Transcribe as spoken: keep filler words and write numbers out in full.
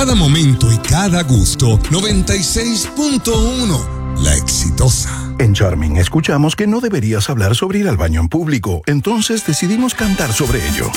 cada momento y cada gusto. noventa y seis punto uno, La Exitosa. En Charming escuchamos que no deberías hablar sobre ir al baño en público, entonces decidimos cantar sobre ello.